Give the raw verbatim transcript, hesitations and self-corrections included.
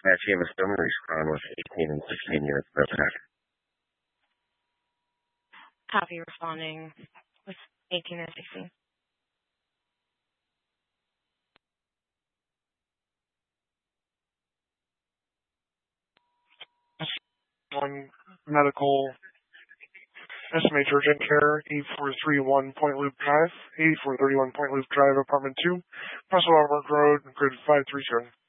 Apache Montgomery respond with eighteen and sixteen units of attack. Copy, responding with eighteen and sixteen. One medical estimate urgent care, eighty-four thirty-one Point Loop Drive, eighty-four thirty-one Point Loop Drive, apartment two, Russell Albert Road, grid five three zero.